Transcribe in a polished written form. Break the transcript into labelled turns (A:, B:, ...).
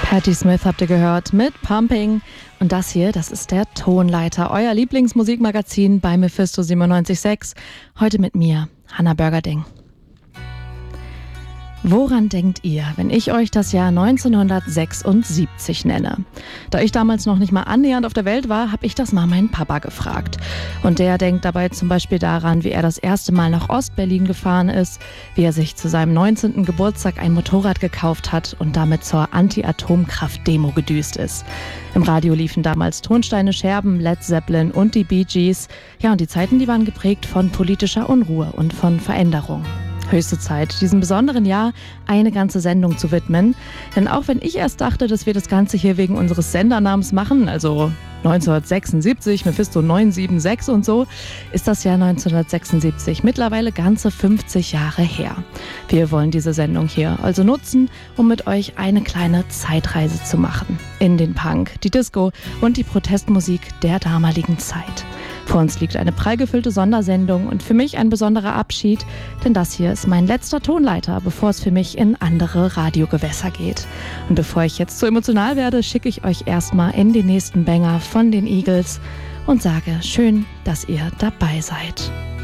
A: Patti Smith habt ihr gehört mit Pumping. Und das hier, das ist der Tonleiter, euer Lieblingsmusikmagazin bei Mephisto 97.6. Heute mit mir, Hannah Börgerding. Woran denkt ihr, wenn ich euch das Jahr 1976 nenne? Da ich damals noch nicht mal annähernd auf der Welt war, habe ich das mal meinen Papa gefragt. Und der denkt dabei zum Beispiel daran, wie er das erste Mal nach Ostberlin gefahren ist, wie er sich zu seinem 19. Geburtstag ein Motorrad gekauft hat und damit zur Anti-Atomkraft-Demo gedüst ist. Im Radio liefen damals Tonsteine Scherben, Led Zeppelin und die Bee Gees. Ja, und die Zeiten, die waren geprägt von politischer Unruhe und von Veränderung. Höchste Zeit, diesem besonderen Jahr eine ganze Sendung zu widmen. Denn auch wenn ich erst dachte, dass wir das Ganze hier wegen unseres Sendernamens machen, also 1976, Mephisto 976 und so, ist das Jahr 1976 mittlerweile ganze 50 Jahre her. Wir wollen diese Sendung hier also nutzen, um mit euch eine kleine Zeitreise zu machen. In den Punk, die Disco und die Protestmusik der damaligen Zeit. Vor uns liegt eine prall gefüllte Sondersendung und für mich ein besonderer Abschied, denn das hier ist mein letzter Tonleiter, bevor es für mich in andere Radiogewässer geht. Und bevor ich jetzt zu emotional werde, schicke ich euch erstmal in den nächsten Banger von den Eagles und sage schön, dass ihr dabei seid.